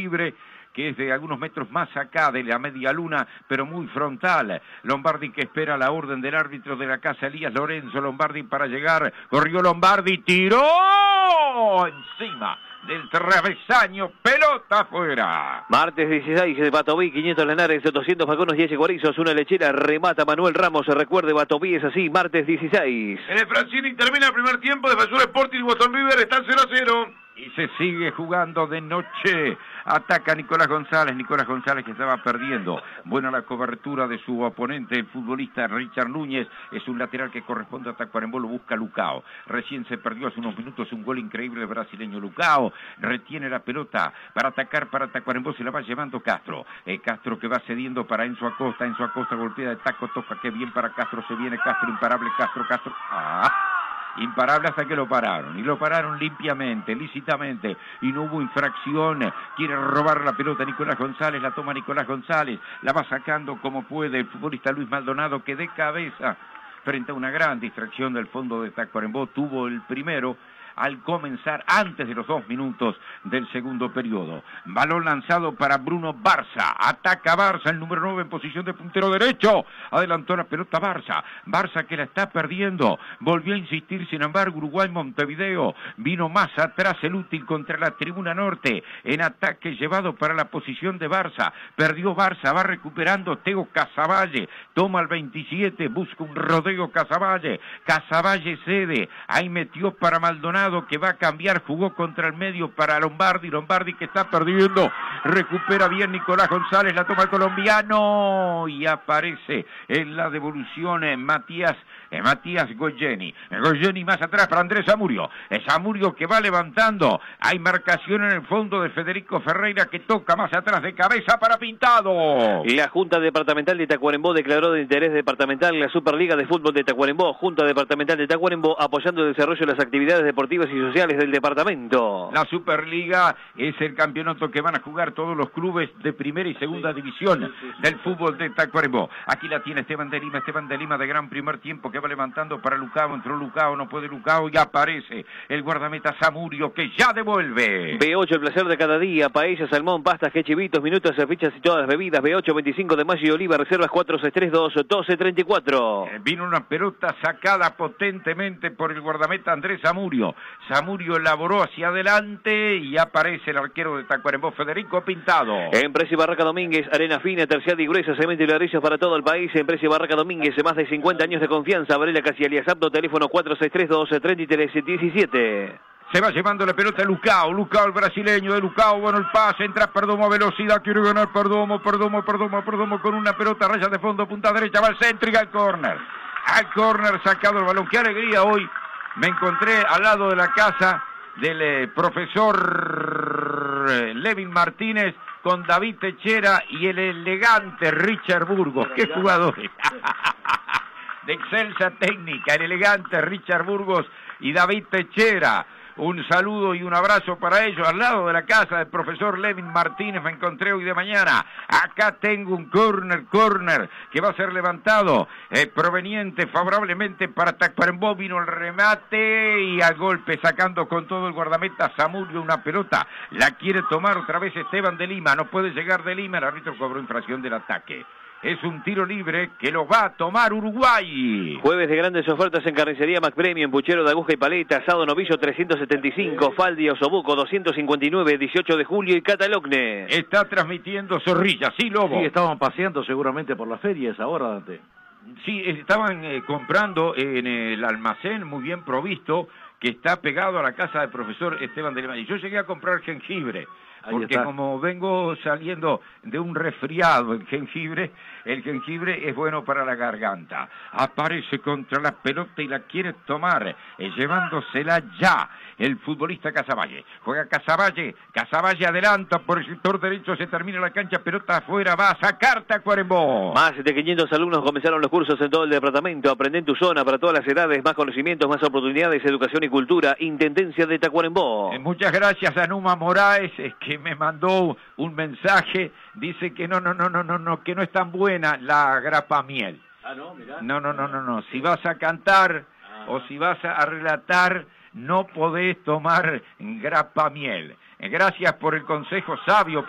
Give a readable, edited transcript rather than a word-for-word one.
libre, que es de algunos metros más acá de la media luna, pero muy frontal. Lombardi que espera la orden del árbitro de la casa, Elías Lorenzo. Lombardi para llegar, corrió Lombardi, tiró encima del travesaño, pelota afuera. Martes 16 de Batoví, 500 Linares, 200 Faconos y Guarizos, una lechera, remata Manuel Ramos. Recuerde, Batoví es así, martes 16. En el Francini termina el primer tiempo, Defensor Sporting y Boston River están 0-0. Y se sigue jugando de noche. Ataca Nicolás González que estaba perdiendo. Buena la cobertura de su oponente, el futbolista Richard Núñez. Es un lateral que corresponde a Tacuarembó, lo busca Lucao. Recién se perdió hace unos minutos un gol increíble del brasileño. Lucao retiene la pelota para atacar para Tacuarembó, se la va llevando Castro. Castro que va cediendo para Enzo Acosta. Enzo Acosta golpea de taco, toca, qué bien para Castro, se viene Castro, imparable Castro. Imparable hasta que lo pararon, y lo pararon limpiamente, lícitamente, y no hubo infracción. Quiere robar la pelota Nicolás González, la toma Nicolás González, la va sacando como puede el futbolista Luis Maldonado, que de cabeza, frente a una gran distracción del fondo de Tacuarembó, tuvo el primero al comenzar antes de los 2 minutos del segundo periodo. Balón lanzado para Bruno Barça, ataca Barça, el número 9 en posición de puntero derecho, adelantó la pelota Barça que la está perdiendo, volvió a insistir, sin embargo, Uruguay-Montevideo, vino más atrás el útil contra la tribuna norte, en ataque llevado para la posición de Barça, perdió Barça, va recuperando Teo Casavalle, toma el 27, busca un rodeo Casavalle cede, ahí metió para Maldonado, que va a cambiar, jugó contra el medio para Lombardi que está perdiendo, recupera bien Nicolás González, la toma el colombiano y aparece en la devolución Matías Goyeni más atrás para Andrés Zamudio, Zamudio que va levantando, hay marcación en el fondo de Federico Ferreira que toca más atrás de cabeza para Pintado. La Junta Departamental de Tacuarembó declaró de interés departamental la Superliga de Fútbol de Tacuarembó. Junta Departamental de Tacuarembó apoyando el desarrollo de las actividades deportivas y sociales del departamento. La Superliga es el campeonato que van a jugar todos los clubes de primera y segunda división del fútbol de Tacuarembó. Aquí la tiene Esteban de Lima de gran primer tiempo que va levantando para Lucao, entró Lucao, no puede Lucao y aparece el guardameta Zamudio que ya devuelve. B8, el placer de cada día, paella, salmón, pastas, quechivitos, minutos, fichas y todas las bebidas. B8, 25 de mayo y Oliva, reservas 4632-1234. Vino una pelota sacada potentemente por el guardameta Andrés Zamudio elaboró hacia adelante y aparece el arquero de Tacuarembó, Federico Pintado. Empresa y Barraca Domínguez, arena fina, terciada y gruesa, cemento y ladrillos para todo el país. Empresa y Barraca Domínguez, más de 50 años de confianza. Varela Casi Alias Apto, teléfono 4632-3317. Se va llevando la pelota Lucao el brasileño de Lucao, bueno el pase, entra Perdomo a velocidad, quiere ganar Perdomo con una pelota, raya de fondo, punta derecha, va al centro y al córner sacado el balón. Qué alegría hoy, me encontré al lado de la casa del profesor Levin Martínez con David Techera y el elegante Richard Burgos, qué jugadores de excelsa técnica, el elegante Richard Burgos y David Techera. Un saludo y un abrazo para ellos. Al lado de la casa del profesor Levin Martínez me encontré hoy de mañana. Acá tengo un corner que va a ser levantado, proveniente favorablemente para Tacuarembó. Vino el remate y al golpe sacando con todo el guardameta Zamudio una pelota. La quiere tomar otra vez Esteban de Lima. No puede llegar de Lima. El árbitro cobró infracción del ataque. Es un tiro libre que lo va a tomar Uruguay. Jueves de grandes ofertas en Carnicería Mac Premium, puchero de aguja y paleta, asado novillo 375, faldi osobuco 259, 18 de julio y Catalogne. Está transmitiendo Zorrilla, sí, Lobo. Sí, estaban paseando seguramente por la feria esa hora, Dante. Sí, estaban comprando en el almacén muy bien provisto que está pegado a la casa del profesor Esteban de Lima. Y yo llegué a comprar jengibre. Porque como vengo saliendo de un resfriado, el jengibre es bueno para la garganta. Aparece contra la pelota y la quiere tomar, llevándosela ya el futbolista Casavalle. Juega Casavalle adelanta por el sector derecho, se termina la cancha, pelota afuera, va a sacar Tacuarembó. Más de 500 alumnos comenzaron los cursos en todo el departamento. Aprende en tu zona para todas las edades, más conocimientos, más oportunidades, educación y cultura. Intendencia de Tacuarembó. Muchas gracias a Numa Moraes, que me mandó un mensaje, dice que no, que no es tan buena la grapa miel. Ah, no, mirá. No, si vas a cantar o si vas a relatar, no podés tomar grapa miel. Gracias por el consejo sabio.